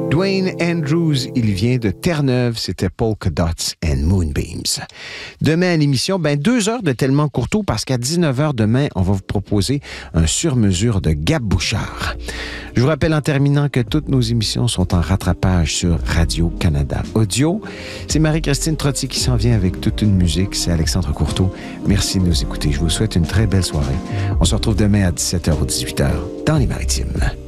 Dwayne Andrews, il vient de Terre-Neuve, c'était Polka Dots and Moonbeams. Demain à l'émission, 2 heures de Tellement Courteau parce qu'à 19h demain, on va vous proposer un sur-mesure de Gab Bouchard. Je vous rappelle en terminant que toutes nos émissions sont en rattrapage sur Radio-Canada Audio. C'est Marie-Christine Trottier qui s'en vient avec toute une musique. C'est Alexandre Courteau. Merci de nous écouter. Je vous souhaite une très belle soirée. On se retrouve demain à 17h ou 18h dans les Maritimes.